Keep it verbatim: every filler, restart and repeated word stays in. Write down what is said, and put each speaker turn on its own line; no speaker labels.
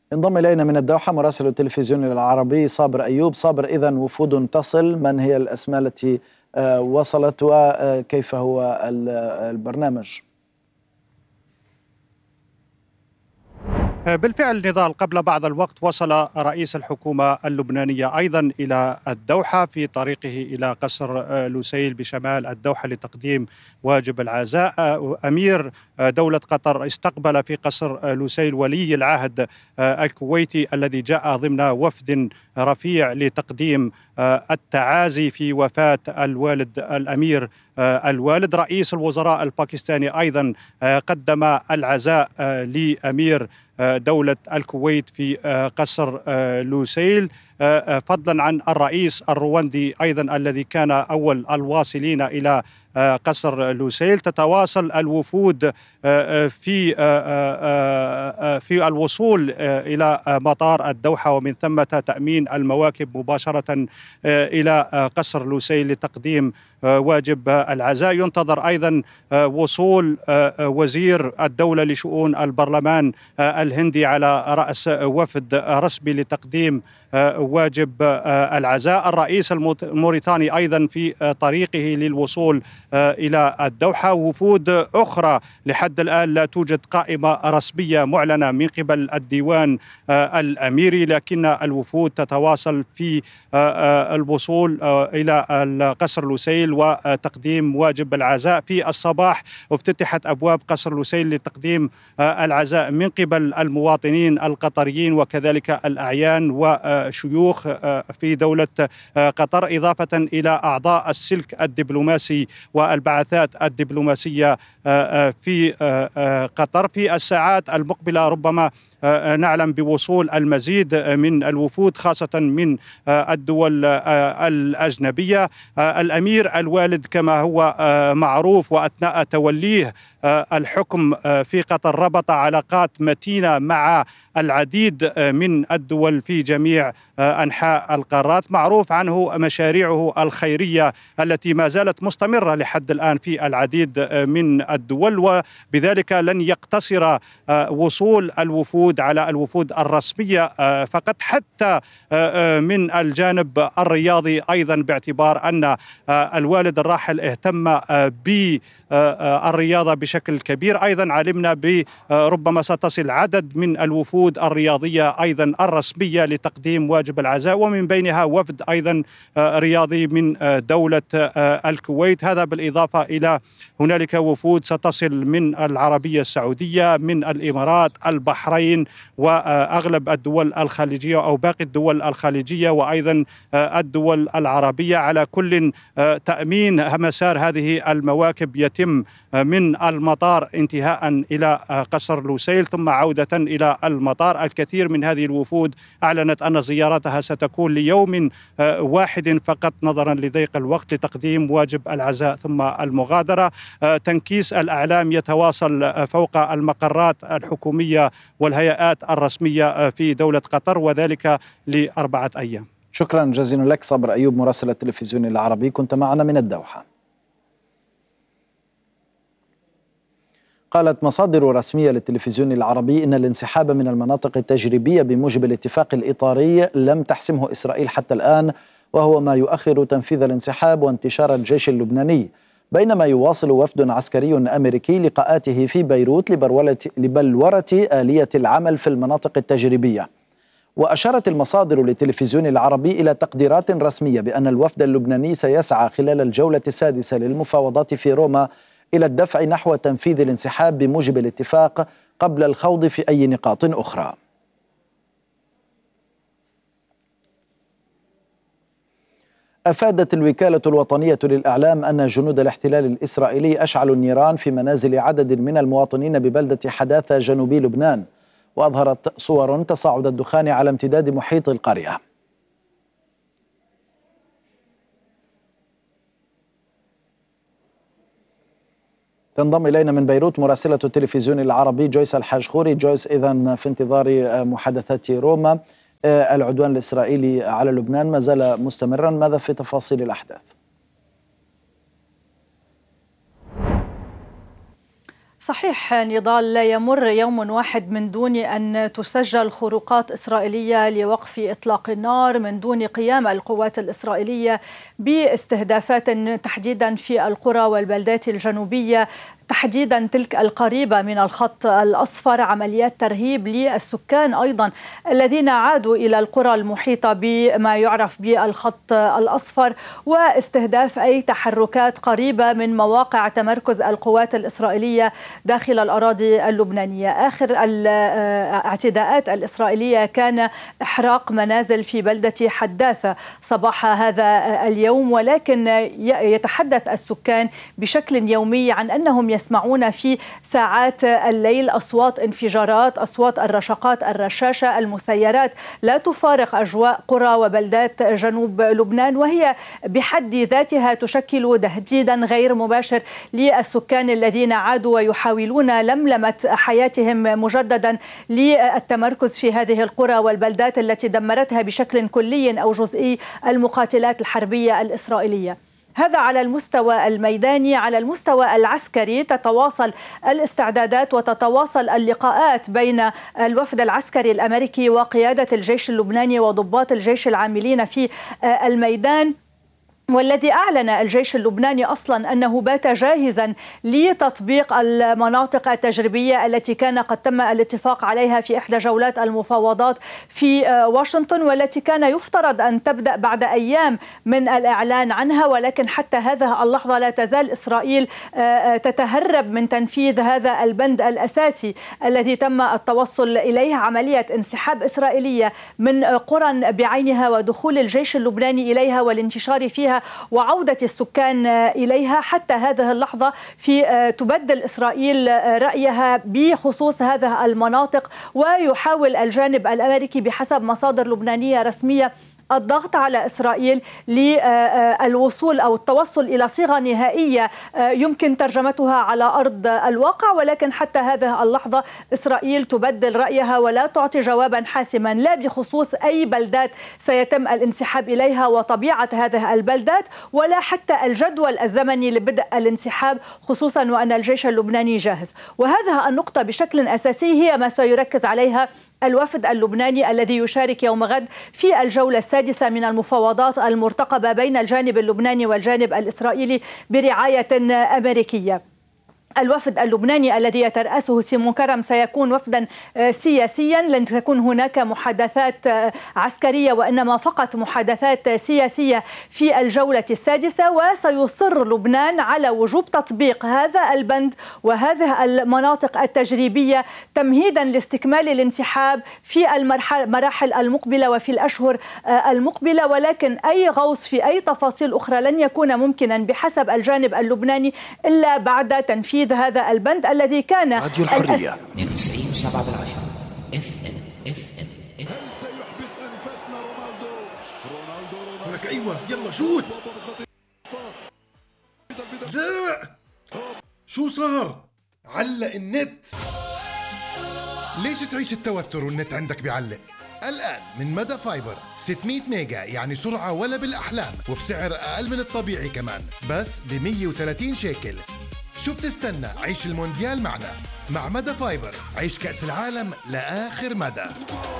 انضم إلينا من الدوحة مراسل التلفزيون العربي صابر أيوب. صابر، إذن وفود تصل، من هي الأسماء التي وصلت وكيف هو البرنامج؟
بالفعل نضال، قبل بعض الوقت وصل رئيس الحكومة اللبنانية أيضا إلى الدوحة في طريقه إلى قصر لوسيل بشمال الدوحة لتقديم واجب العزاء. أمير دولة قطر استقبل في قصر لوسيل ولي العهد الكويتي الذي جاء ضمن وفد رفيع لتقديم التعازي في وفاة الوالد الأمير الوالد. رئيس الوزراء الباكستاني أيضا قدم العزاء لأمير دولة الكويت في قصر لوسيل، فضلا عن الرئيس الرواندي أيضا الذي كان أول الواصلين إلى قصر لوسيل. تتواصل الوفود في في الوصول إلى مطار الدوحة ومن ثم تأمين المواكب مباشرة إلى قصر لوسيل لتقديم واجب العزاء. ينتظر أيضا وصول وزير الدولة لشؤون البرلمان الهندي على رأس وفد رسمي لتقديم واجب العزاء. الرئيس الموريتاني أيضا في طريقه للوصول إلى الدوحة. وفود أخرى لحد الآن لا توجد قائمة رسمية معلنة من قبل الديوان الأميري، لكن الوفود تتواصل في الوصول إلى قصر لوسيل وتقديم واجب العزاء. في الصباح افتتحت أبواب قصر لوسيل لتقديم العزاء من قبل المواطنين القطريين وكذلك الأعيان وشيوخ في دولة قطر، إضافة إلى أعضاء السلك الدبلوماسي والبعثات الدبلوماسية في قطر. في الساعات المقبلة ربما نعلم بوصول المزيد من الوفود خاصة من الدول الأجنبية. الأمير الوالد كما هو معروف وأثناء توليه الحكم في قطر ربط علاقات متينة مع العديد من الدول في جميع أنحاء القارات. معروف عنه مشاريعه الخيرية التي ما زالت مستمرة لحد الآن في العديد من الدول، وبذلك لن يقتصر وصول الوفود على الوفود الرسمية فقط، حتى من الجانب الرياضي أيضا، باعتبار أن الوالد الراحل اهتم بالرياضة بشكل كبير. أيضا علمنا بربما ستصل عدد من الوفود الرياضية أيضا الرسمية لتقديم واجب العزاء، ومن بينها وفد أيضا رياضي من دولة الكويت. هذا بالإضافة إلى هنالك وفود ستصل من العربية السعودية، من الإمارات، البحرين، وأغلب الدول الخليجية أو باقي الدول الخليجية، وأيضا الدول العربية. على كل تأمين مسار هذه المواكب يتم من المطار انتهاء إلى قصر لوسيل ثم عودة إلى المطار. الكثير من هذه الوفود أعلنت أن زيارتها ستكون ليوم واحد فقط نظرا لضيق الوقت لتقديم واجب العزاء ثم المغادرة. تنكيس الأعلام يتواصل فوق المقرات الحكومية والهيئات الرسمية في دولة قطر، وذلك لأربعة أيام.
شكرا جزيلا لك صابر أيوب مراسل التلفزيون العربي، كنت معنا من الدوحة. قالت مصادر رسمية للتلفزيون العربي إن الانسحاب من المناطق التجريبية بموجب الاتفاق الإطاري لم تحسمه إسرائيل حتى الآن، وهو ما يؤخر تنفيذ الانسحاب وانتشار الجيش اللبناني، بينما يواصل وفد عسكري أمريكي لقاءاته في بيروت لبلورة آلية العمل في المناطق التجريبية. وأشارت المصادر للتلفزيون العربي إلى تقديرات رسمية بأن الوفد اللبناني سيسعى خلال الجولة السادسة للمفاوضات في روما إلى الدفع نحو تنفيذ الانسحاب بموجب الاتفاق قبل الخوض في أي نقاط أخرى. أفادت الوكالة الوطنية للإعلام أن جنود الاحتلال الإسرائيلي أشعلوا النيران في منازل عدد من المواطنين ببلدة حداثة جنوبي لبنان، وأظهرت صور تصاعد الدخان على امتداد محيط القرية. تنضم إلينا من بيروت مراسلة التلفزيون العربي جويس الحاج خوري. جويس، إذن في انتظار محادثات روما، العدوان الإسرائيلي على لبنان ما زال مستمرا، ماذا في تفاصيل الأحداث؟
صحيح نضال، لا يمر يوم واحد من دون أن تسجل خروقات إسرائيلية لوقف إطلاق النار، من دون قيام القوات الإسرائيلية باستهدافات تحديدا في القرى والبلدات الجنوبية، تحديدا تلك القريبة من الخط الأصفر، عمليات ترهيب للسكان أيضا الذين عادوا إلى القرى المحيطة بما يعرف بالخط الأصفر، واستهداف أي تحركات قريبة من مواقع تمركز القوات الإسرائيلية داخل الأراضي اللبنانية. آخر الاعتداءات الإسرائيلية كان إحراق منازل في بلدة حداثة صباح هذا اليوم، ولكن يتحدث السكان بشكل يومي عن أنهم يسمعون في ساعات الليل أصوات انفجارات، أصوات الرشقات الرشاشة، المسيرات لا تفارق أجواء قرى وبلدات جنوب لبنان، وهي بحد ذاتها تشكل تهديدا غير مباشر للسكان الذين عادوا ويحاولون لملمة حياتهم مجددا للتمركز في هذه القرى والبلدات التي دمرتها بشكل كلي أو جزئي المقاتلات الحربية الإسرائيلية. هذا على المستوى الميداني. على المستوى العسكري تتواصل الاستعدادات وتتواصل اللقاءات بين الوفد العسكري الأمريكي وقيادة الجيش اللبناني وضباط الجيش العاملين في الميدان، والذي أعلن الجيش اللبناني أصلا أنه بات جاهزا لتطبيق المناطق التجريبية التي كان قد تم الاتفاق عليها في إحدى جولات المفاوضات في واشنطن، والتي كان يفترض أن تبدأ بعد أيام من الإعلان عنها، ولكن حتى هذه اللحظة لا تزال إسرائيل تتهرب من تنفيذ هذا البند الأساسي الذي تم التوصل إليه، عملية انسحاب إسرائيلية من قرى بعينها ودخول الجيش اللبناني إليها والانتشار فيها وعودة السكان إليها. حتى هذه اللحظة في تبدل إسرائيل رأيها بخصوص هذه المناطق، ويحاول الجانب الأمريكي بحسب مصادر لبنانية رسمية الضغط على إسرائيل للوصول أو التوصل إلى صيغة نهائية يمكن ترجمتها على أرض الواقع، ولكن حتى هذه اللحظة إسرائيل تبدل رأيها ولا تعطي جوابا حاسما لا بخصوص أي بلدات سيتم الانسحاب إليها وطبيعة هذه البلدات، ولا حتى الجدول الزمني لبدء الانسحاب، خصوصا وأن الجيش اللبناني جاهز. وهذه النقطة بشكل أساسي هي ما سيركز عليها الوفد اللبناني الذي يشارك يوم غد في الجولة السادسة من المفاوضات المرتقبة بين الجانب اللبناني والجانب الإسرائيلي برعاية أمريكية. الوفد اللبناني الذي يترأسه سيمون كرم سيكون وفدا سياسيا، لن تكون هناك محادثات عسكرية وإنما فقط محادثات سياسية في الجولة السادسة، وسيصر لبنان على وجوب تطبيق هذا البند وهذه المناطق التجريبية تمهيدا لاستكمال الانسحاب في المراحل المقبلة وفي الأشهر المقبلة. ولكن أي غوص في أي تفاصيل أخرى لن يكون ممكنا بحسب الجانب اللبناني إلا بعد تنفيذ هذا البند الذي كان
راديو الحرية
اثنين وتسعين وسبعة بالعشرة اف ام اف ام
هل سيحبس انفاسنا رونالدو رونالدو لك ايوه يلا شوت. لا شو صار؟ علق النت. ليش تعيش التوتر والنت عندك بيعلق؟ الآن من مدى فايبر ستمية ميجا، يعني سرعة ولا بالأحلام، وبسعر أقل من الطبيعي كمان، بس ب مية وثلاثين شيكل. شو بتستنى؟ عيش المونديال معنا. مع مدى فايبر عيش كأس العالم لآخر مدى.